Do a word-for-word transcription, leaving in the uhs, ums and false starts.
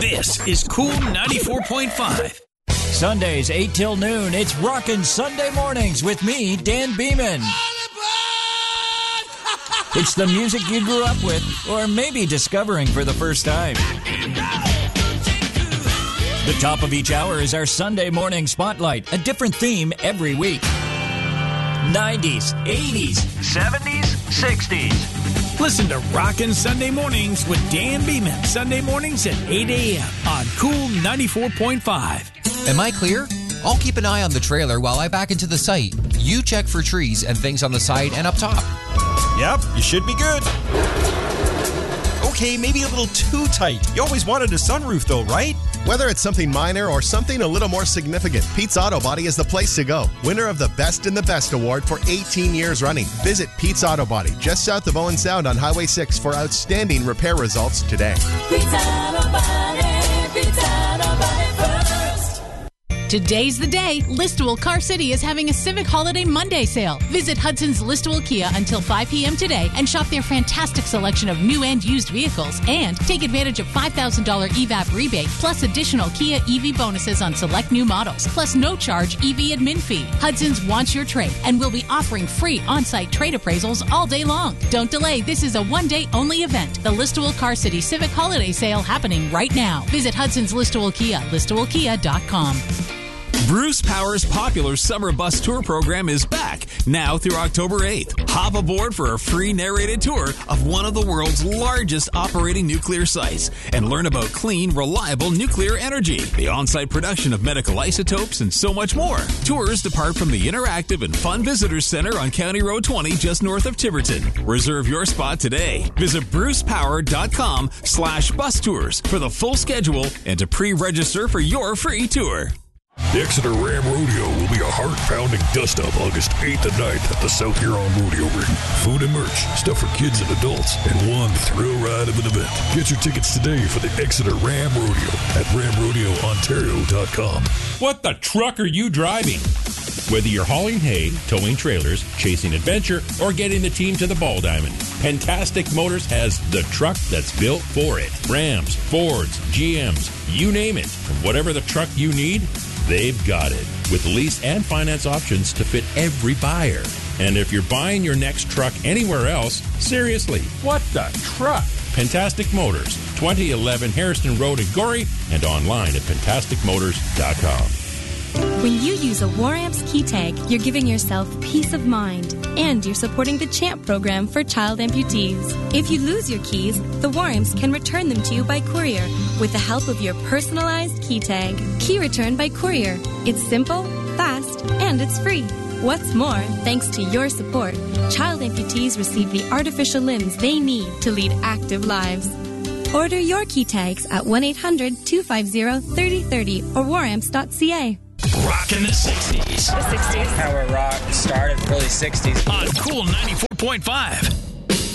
This is Cool ninety-four point five. Sundays, eight till noon, it's Rockin' Sunday Mornings with me, Dan Beeman. It's the music you grew up with, or maybe discovering for the first time. The top of each hour is our Sunday morning spotlight, a different theme every week. nineties, eighties, seventies, sixties. Listen to Rockin' Sunday Mornings with Dan Beeman. Sunday mornings at eight a.m. on Cool ninety-four point five. Am I clear? I'll keep an eye on the trailer while I back into the site. You check for trees and things on the side and up top. Yep, you should be good. Okay, maybe a little too tight. You always wanted a sunroof though, right? Whether it's something minor or something a little more significant, Pete's Auto Body is the place to go. Winner of the Best in the Best award for eighteen years running. Visit Pete's Auto Body, just south of Owen Sound on Highway six for outstanding repair results today. Pete's Auto Body, Pete's Auto Body first. Today's the day. Listowel Car City is having a Civic Holiday Monday sale. Visit Hudson's Listowel Kia until five p.m. today and shop their fantastic selection of new and used vehicles. And take advantage of five thousand dollars E V A P rebate plus additional Kia E V bonuses on select new models, plus no charge E V admin fee. Hudson's wants your trade and will be offering free on-site trade appraisals all day long. Don't delay. This is a one-day only event. The Listowel Car City Civic Holiday Sale happening right now. Visit Hudson's Listowel Kia, listowel kia dot com. Bruce Power's popular summer bus tour program is back, now through October eighth. Hop aboard for a free narrated tour of one of the world's largest operating nuclear sites and learn about clean, reliable nuclear energy, the on-site production of medical isotopes, and so much more. Tours depart from the interactive and fun Visitors Center on County Road twenty just north of Tiverton. Reserve your spot today. Visit brucepower.com slash bus tours for the full schedule and to pre-register for your free tour. The Exeter Ram Rodeo will be a heart-pounding dust-up August eighth and ninth at the South Huron Rodeo Ring. Food and merch, stuff for kids and adults, and one thrill ride of an event. Get your tickets today for the Exeter Ram Rodeo at ram rodeo ontario dot com. What the truck are you driving? Whether you're hauling hay, towing trailers, chasing adventure, or getting the team to the Ball Diamond, Fantastic Motors has the truck that's built for it. Rams, Fords, G Ms, you name it. And whatever the truck you need, they've got it, with lease and finance options to fit every buyer. And if you're buying your next truck anywhere else, seriously, what the truck? Fantastic Motors, twenty eleven Harrison Road in Gorey, and online at fantastic motors dot com. When you use a Waramps key tag, you're giving yourself peace of mind, and you're supporting the CHAMP program for child amputees. If you lose your keys, the Waramps can return them to you by courier with the help of your personalized key tag. Key return by courier. It's simple, fast, and it's free. What's more, thanks to your support, child amputees receive the artificial limbs they need to lead active lives. Order your key tags at one eight hundred two five zero three zero three zero or waramps dot c a. Rockin' the sixties. The sixties. How our rock started, early sixties. On Cool ninety-four point five.